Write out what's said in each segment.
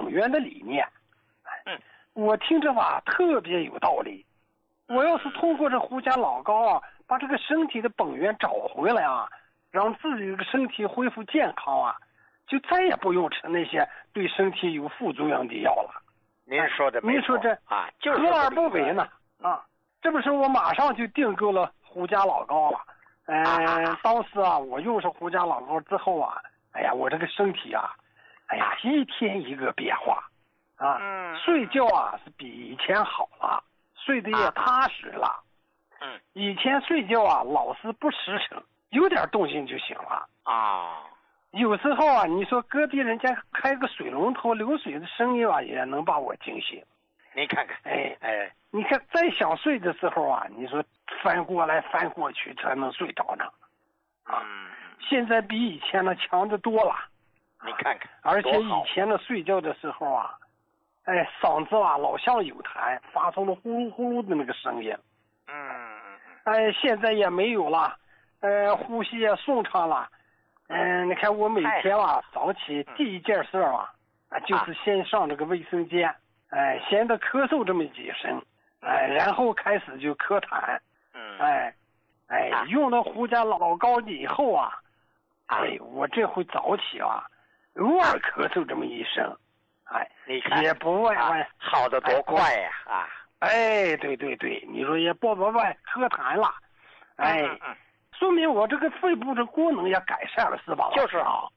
本源的理念。我听着吧特别有道理。我要是通过这胡家老高啊，把这个身体的本源找回来啊，让自己的身体恢复健康啊，就再也不用吃那些对身体有副作用的药了。 您说的没错， 您说这啊，就是何而不为呢？啊，这不是我马上就订购了胡家老高了。当时啊，我用上胡家老高之后啊，哎呀，我这个身体啊，哎呀，一天一个变化啊。睡觉啊是比以前好了，睡得也踏实了。以前睡觉啊老是不实诚，有点动静就醒了啊。有时候啊，你说隔壁人家开个水龙头流水的声音啊，也能把我惊醒。 您看看， 你看再想睡的时候啊，你说翻过来翻过去才能睡着呢。现在比以前的强得多了。 你看看， 而且以前的睡觉的时候啊，嗓子啊老像有痰，发出了呼噜呼噜的那个声音。现在也没有了，呼吸也顺畅了。你看我每天啊早起第一件事啊，就是先上这个卫生间，先得咳嗽这么几声，然后开始就咳痰。用了胡家老高以后啊，我这回早起啊，偶尔咳嗽这么一声， 你看也不外好得多快呀！ 对，你说也不外咳痰了，说明我这个肺部的功能也改善了，是吧？ 就是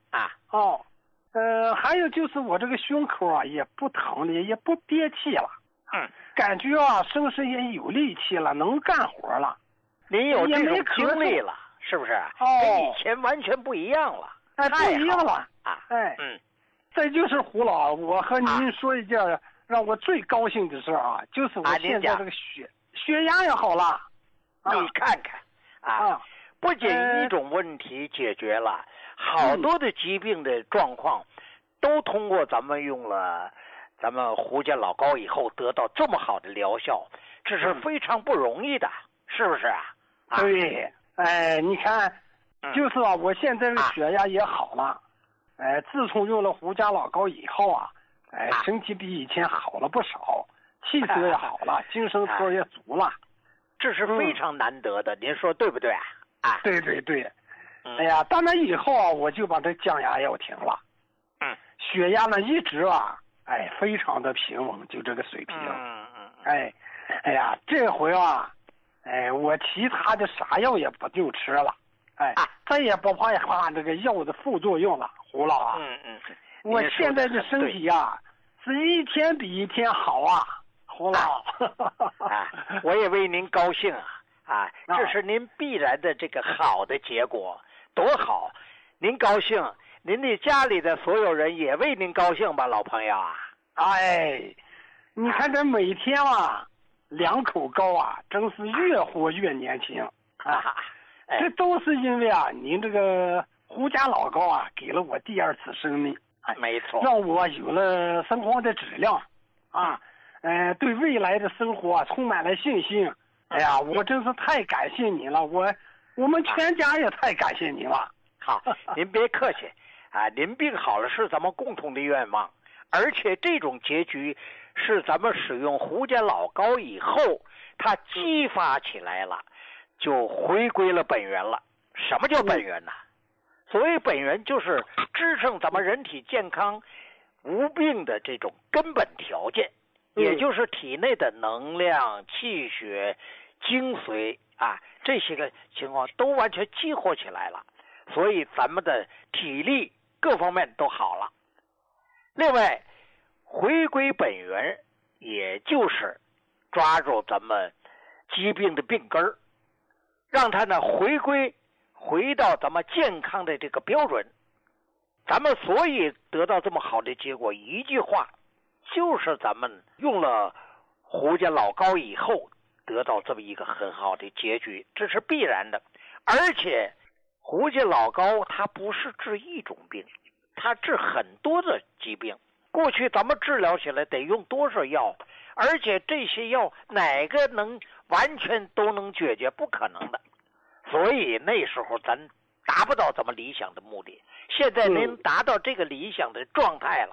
还有就是我这个胸口啊也不疼了，也不憋气了，感觉啊身上也有力气了，能干活了。 您有这种经历了，是不是？跟以前完全不一样了。 不一样了再就是胡老，我和您说一件让我最高兴的事啊，就是我现在这个血压也好了。 你看看不仅一种问题解决了，好多的疾病的状况都通过咱们用了咱们胡家老高以后得到这么好的疗效，这是非常不容易的，是不是啊？ 对，你看，就是啊，我现在的血压也好了，自从用了胡家老高以后啊，身体比以前好了不少，气色也好了，精神头也足了， 这是非常难得的，您说对不对啊？ 对，哎呀，当然以后啊，我就把这降压药停了，血压呢一直啊，非常的平稳，就这个水平，哎呀，这回啊。我其他的啥药也不就吃了，再也不怕这个药的副作用了，胡老啊。我现在的身体啊，是一天比一天好啊，胡老。 我也为您高兴这是您必然的这个好的结果，多好！您高兴，您的家里的所有人也为您高兴吧，老朋友啊。 你看这每天啊。2口高啊，真是越活越年轻这都是因为啊，您这个胡家老高啊，给了我第2次生命， 没错， 让我有了生活的质量对未来的生活充满了信心。我真是太感谢您了，我们全家也太感谢您了。 好，您别客气您病好了是咱们共同的愿望，而且这种结局是咱们使用胡家老高以后它激发起来了，就回归了本源了。什么叫本源呢？所谓本源就是支撑咱们人体健康无病的这种根本条件，也就是体内的能量、气血、精髓这些个情况都完全激活起来了，所以咱们的体力各方面都好了。另外回归本源，也就是抓住咱们疾病的病根儿，让它呢回到咱们健康的这个标准。咱们所以得到这么好的结果，一句话就是咱们用了胡家老高以后得到这么一个很好的结局，这是必然的。而且胡家老高它不是治一种病，它治很多的疾病。过去咱们治疗起来得用多少药，而且这些药哪个能完全都能解决？不可能的。所以那时候咱达不到咱们理想的目的。现在您达到这个理想的状态了，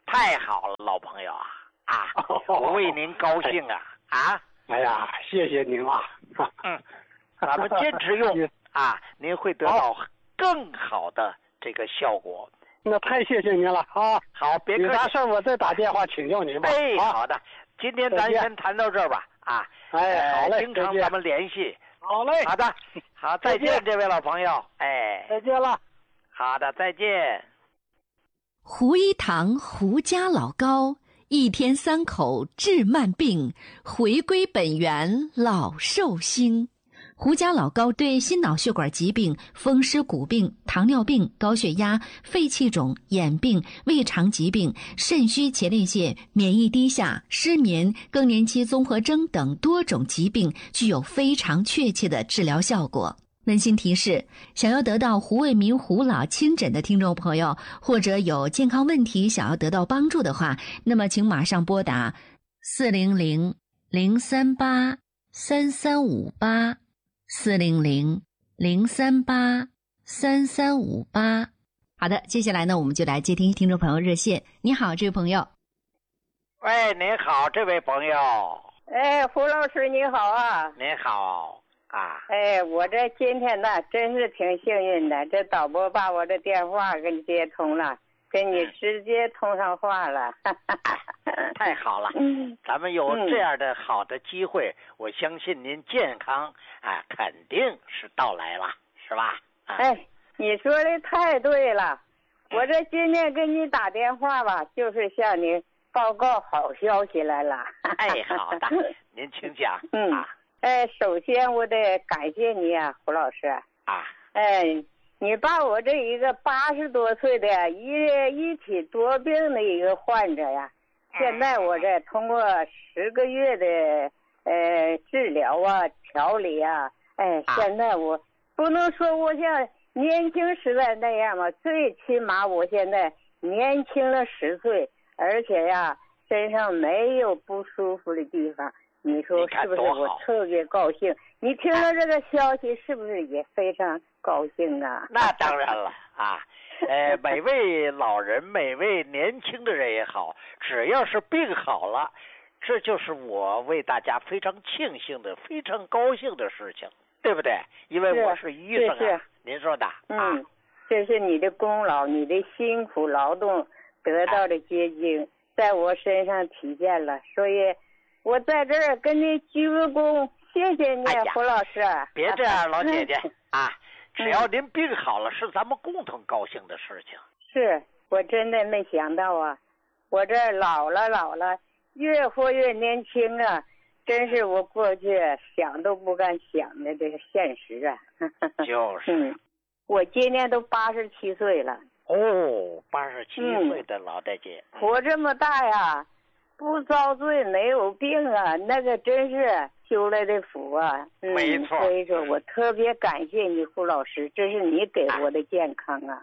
太好了，老朋友啊，我为您高兴啊啊！ 哎呀，谢谢您了。 咱们坚持用啊，您会得到更好的这个效果。 那太谢谢您了啊！ 好，别客气。 有啥事我再打电话请教您吧。 哎，好的，今天咱先谈到这儿吧啊。 哎，好嘞， 经常咱们联系。 好嘞， 好的，好，再见，这位老朋友。哎， 再见了。 好的，再见。 胡一堂胡家老高，一天3口治慢病，回归本源老寿星。胡家老高对心脑血管疾病、风湿骨病、糖尿病、高血压、肺气肿、眼病、胃肠疾病、肾虚前列腺、免疫低下、失眠、更年期综合征等多种疾病具有非常确切的治疗效果。温馨提示：想要得到胡卫民胡老亲诊的听众朋友，或者有健康问题想要得到帮助的话，那么请马上拨打400-038-3358。400-038-3358。好的，接下来呢，我们就来接听听众朋友热线。你好，这位朋友。 喂，您好，这位朋友。 哎，胡老师你好啊。 您好啊。 哎，我这今天呢，真是挺幸运的，这导播把我这电话给你接通了，跟你直接通上话了。 太好了，咱们有这样的好的机会，我相信您健康肯定是到来了，是吧？ 哎，你说的太对了，我这今天给你打电话吧，就是向你报告好消息来了。 哎，好的，您请讲。 首先我得感谢你啊，胡老师啊。 你把我这一个80多岁的一体多病的一个患者呀，现在我这通过10个月的治疗啊调理啊，现在我不能说我像年轻时代那样嘛，最起码我现在年轻了10岁，而且呀身上没有不舒服的地方。你说是不是？我特别高兴。你听了这个消息，是不是也非常高兴啊？ 那当然了啊！每位老人，每位年轻的人也好，只要是病好了，这就是我为大家非常庆幸的、非常高兴的事情，对不对？因为我是医生啊，您说的。 这是你的功劳，你的辛苦劳动得到的结晶，在我身上体现了，所以。我在这儿跟你鞠个躬，谢谢你，胡老师。 别这样，老姐姐啊！只要您病好了，是咱们共同高兴的事情。 是我真的没想到啊，我这老了，越活越年轻啊！真是我过去想都不敢想的这个现实啊。 就是。 我今年都87岁了。 哦，87岁的老大姐。 活这么大呀。不遭罪没有病啊，那个真是修来的福啊。 没错。 所以说我特别感谢你，胡老师，这是你给我的健康啊。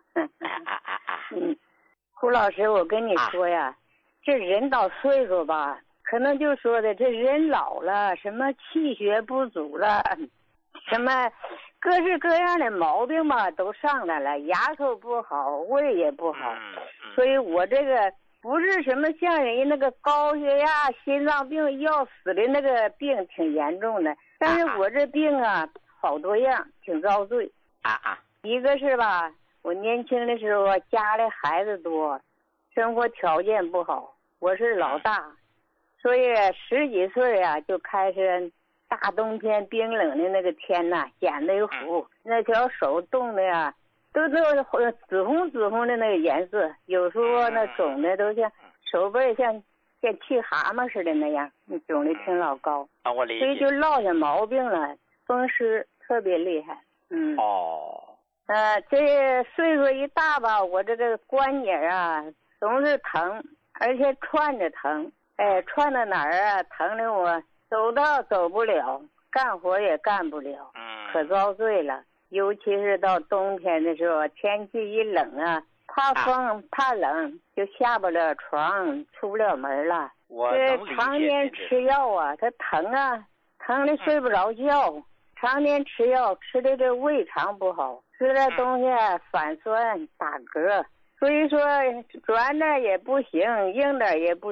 胡老师，我跟你说呀，这人到岁数吧，可能就说的这人老了，什么气血不足了，什么各式各样的毛病嘛都上来了，牙口不好，胃也不好，所以我这个。不是什么像人家那个高血压、心脏病要死的那个病挺严重的，但是我这病啊好多样，挺遭罪。一个是吧，我年轻的时候家里孩子多，生活条件不好，我是老大，所以10几岁啊就开始大冬天冰冷的那个天呐，眼泪糊，那条手冻的呀。都紫红的那个颜色，有时候那肿的都像手背像气蛤蟆似的那样，肿的挺老高。 我理解。 所以就落下毛病了，风湿特别厉害。这岁数一大吧，我这个关节啊总是疼，而且串着疼。串到哪儿啊，疼的我走道走不了，干活也干不了，可遭罪了。尤其是到冬天的时候，天气一冷啊，怕风怕冷，就下不了床，出不了门了。这常年吃药啊，它疼啊，疼的睡不着觉。常年吃药，吃的这胃肠不好，吃点东西反酸打嗝， 所以说转点也不行，硬点也不